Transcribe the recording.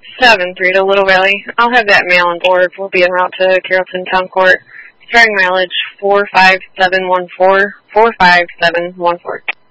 7-3 to Little Valley. I'll have that mail on board. We'll be en route to Carrollton Town Court. Starting mileage 45714. 45714.